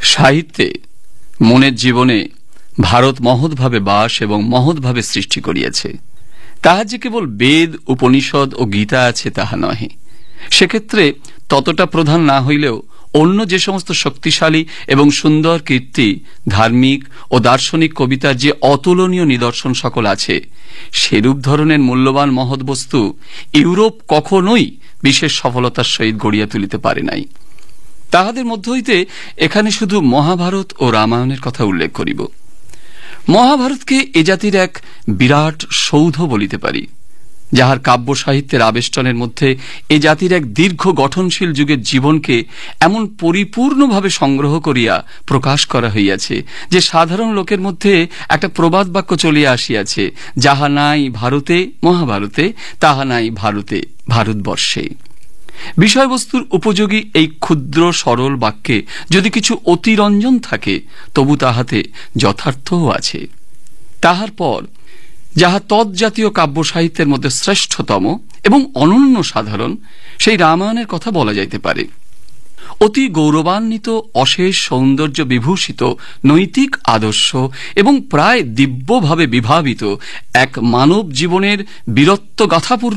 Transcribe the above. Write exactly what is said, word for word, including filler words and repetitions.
সাহিত্যে মনের জীবনে ভারত মহৎভাবে বাস এবং মহৎভাবে সৃষ্টি করিয়াছে। তাহা যে কেবল বেদ, উপনিষদ ও গীতা আছে তাহা নহে। সেক্ষেত্রে ততটা প্রধান না হইলেও অন্য যে সমস্ত শক্তিশালী এবং সুন্দর কীর্তি, ধার্মিক ও দার্শনিক কবিতার যে অতুলনীয় নিদর্শন সকল আছে, সেরূপ ধরনের মূল্যবান মহৎ বস্তু ইউরোপ কখনোই বিশেষ সফলতার সহিত গড়িয়া তুলিতে পারে নাই। তাহাদের মধ্য হইতে এখানে শুধু মহাভারত ও রামায়ণের কথা উল্লেখ করিব। মহাভারতকে এ জাতির এক বিরাট সৌধ বলিতে পারি, যাহার কাব্য সাহিত্যের আবেষ্টনের মধ্যে এ জাতির এক দীর্ঘ গঠনশীল যুগের জীবনকে এমন পরিপূর্ণভাবে সংগ্রহ করিয়া প্রকাশ করা হইয়াছে যে সাধারণ লোকের মধ্যে একটা প্রবাদ বাক্য চলিয়া আসিয়াছে, যাহা নাই ভারতে মহাভারতে, তাহা নাই ভারতে ভারতবর্ষে। বিষয়বস্তুর উপযোগী এই ক্ষুদ্র সরল বাক্যে যদি কিছু অতিরঞ্জন থাকে, তবু তাহাতে যথার্থও আছে। তাহার পর যাহা তৎজাতীয় কাব্য সাহিত্যের মধ্যে শ্রেষ্ঠতম এবং অনন্য সাধারণ, সেই রামায়ণের কথা বলা যাইতে পারে। অতি গৌরবান্বিত, অশেষ সৌন্দর্য বিভূষিত, নৈতিক আদর্শ এবং প্রায় দিব্যভাবে বিভাবিত এক মানব জীবনের বীরত্ব গাথাপূর্ণ